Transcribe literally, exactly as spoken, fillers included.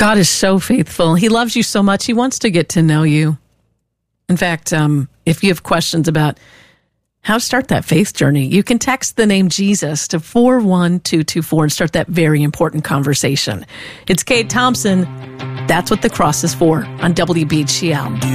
God is so faithful. He loves you so much. He wants to get to know you. In fact, um, if you have questions about how to start that faith journey, you can text the name Jesus to four one two two four and start that very important conversation. It's Kate Thompson. That's what the cross is for on W B G L.